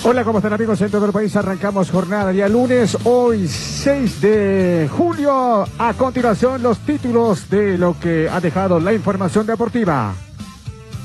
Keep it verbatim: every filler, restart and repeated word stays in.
Hola, ¿cómo están amigos en todo el país? Arrancamos jornada día lunes, hoy seis de julio. A continuación los títulos de lo que ha dejado la información deportiva.